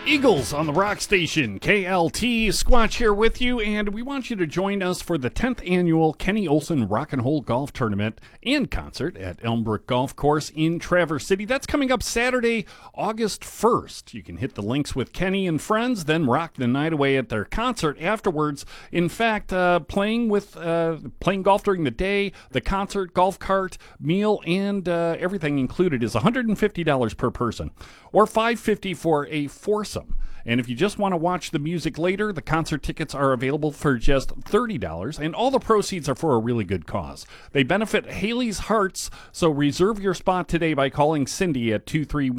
Eagles on the Rock Station, KLT. Squatch here with you, and we want you to join us for the 10th annual Kenny Olson Rock and Roll Golf Tournament and concert at Elmbrook Golf Course in Traverse City. That's coming up Saturday, August 1st. You can hit the links with Kenny and friends, then rock the night away at their concert afterwards. In fact, playing golf during the day, the concert, golf cart, meal, and everything included is $150 per person, or $550 for a foursome. And if you just want to watch the music later, the concert tickets are available for just $30, and all the proceeds are for a really good cause. They benefit Haley's Hearts, so reserve your spot today by calling Cindy at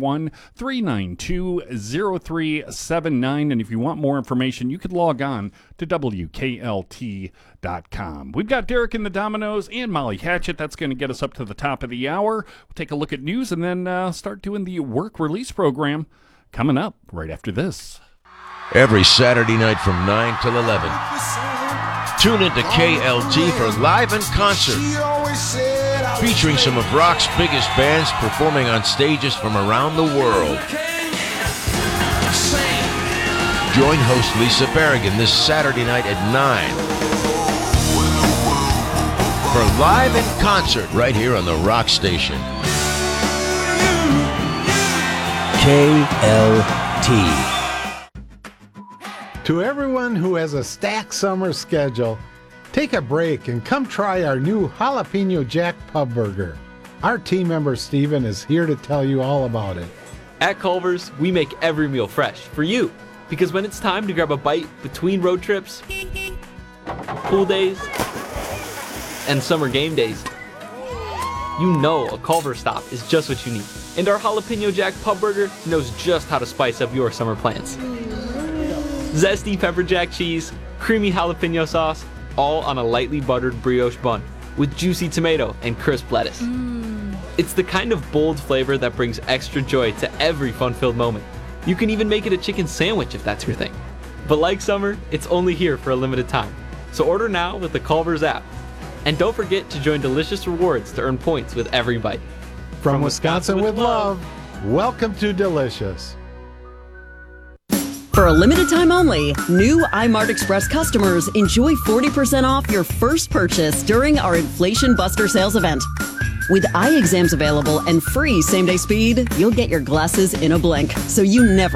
231-392-0379. And if you want more information, you could log on to WKLT.com. We've got Derek and the Dominoes and Molly Hatchet. That's going to get us up to the top of the hour. We'll take a look at news and then start doing the work release program coming up right after this. Every Saturday night from 9 till 11. Tune into KLT for Live in Concert, featuring some of rock's biggest bands performing on stages from around the world. Join host Lisa Berrigan this Saturday night at 9 for Live in Concert right here on the Rock Station. KLT. To everyone who has a stacked summer schedule, take a break and come try our new Jalapeno Jack Pub Burger. Our team member Steven is here to tell you all about it. At Culver's, we make every meal fresh for you, because when it's time to grab a bite between road trips, pool days, and summer game days, you know a Culver's stop is just what you need. And our Jalapeno Jack Pub Burger knows just how to spice up your summer plans. Zesty pepper jack cheese, creamy jalapeno sauce, all on a lightly buttered brioche bun with juicy tomato and crisp lettuce. It's the kind of bold flavor that brings extra joy to every fun-filled moment. You can even make it a chicken sandwich if that's your thing. But like summer, it's only here for a limited time. So order now with the Culver's app. And don't forget to join Delicious Rewards to earn points with every bite. From Wisconsin with love, welcome to Delicious. For a limited time only, new iMart Express customers enjoy 40% off your first purchase during our Inflation Buster sales event. With eye exams available and free same-day speed, you'll get your glasses in a blink, so you never